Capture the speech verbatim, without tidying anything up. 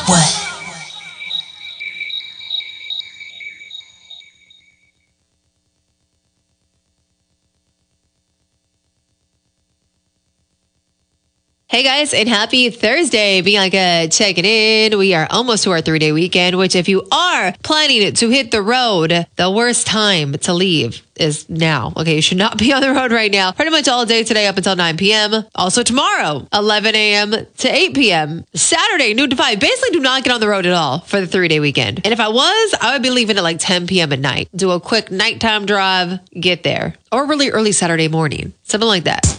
What? Hey guys, and happy Thursday. Bianca checking in. We are almost to our three-day weekend, which if you are planning to hit the road, the worst time to leave is now. Okay, you should not be on the road right now. Pretty much all day today up until nine p.m. Also tomorrow, eleven a.m. to eight p.m. Saturday, noon to five. Basically, do not get on the road at all for the three-day weekend. And if I was, I would be leaving at like ten p.m. at night. Do a quick nighttime drive, get there. Or really early Saturday morning. Something like that.